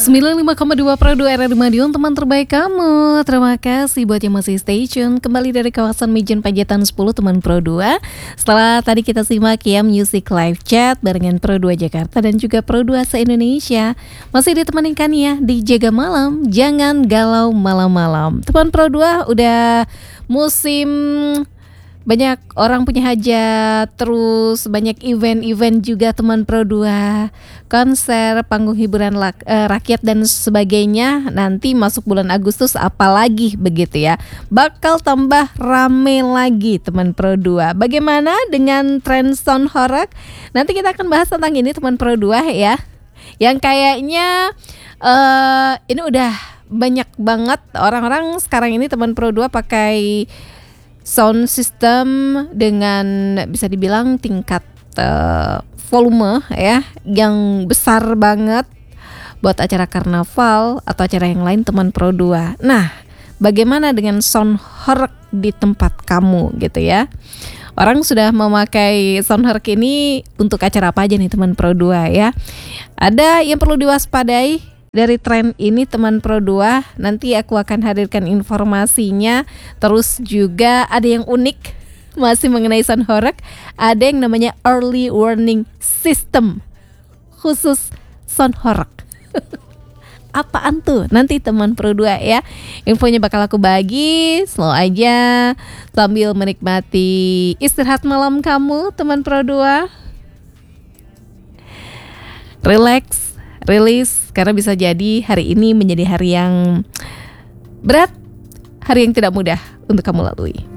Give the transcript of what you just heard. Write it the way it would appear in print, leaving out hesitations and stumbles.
95,2 Pro 2 RRI Madiun, teman terbaik kamu. Terima kasih buat yang masih stay tune. Kembali dari kawasan Mijen Panjaitan 10, teman Pro 2. Setelah tadi kita simak ya Music Live Chat barengan Pro 2 Jakarta dan juga Pro 2 se-Indonesia. Masih ditemanikan ya di Jaga Malam, jangan galau malam-malam. Teman Pro 2 udah musim, banyak orang punya hajat, terus banyak event-event juga teman Pro 2, konser, panggung hiburan rakyat dan sebagainya. Nanti masuk bulan Agustus apalagi begitu ya, bakal tambah rame lagi teman Pro 2. Bagaimana dengan tren sound horeg? Nanti kita akan bahas tentang ini teman Pro 2 ya. Yang kayaknya ini udah banyak banget orang-orang sekarang ini teman Pro 2 pakai sound system dengan bisa dibilang tingkat volume ya yang besar banget buat acara karnaval atau acara yang lain teman Pro 2. Nah, bagaimana dengan sound horeg di tempat kamu gitu ya? Orang sudah memakai sound horeg ini untuk acara apa aja nih teman Pro 2 ya? Ada yang perlu diwaspadai dari tren ini teman Pro 2, nanti aku akan hadirkan informasinya. Terus juga ada yang unik masih mengenai sound horeg, ada yang namanya early warning system khusus sound horeg. Apaan tuh? Nanti teman Pro 2 ya. Infonya bakal aku bagi, slow aja sambil menikmati istirahat malam kamu teman Pro 2. Relax, rilis, karena bisa jadi hari ini menjadi hari yang berat, hari yang tidak mudah untuk kamu lalui.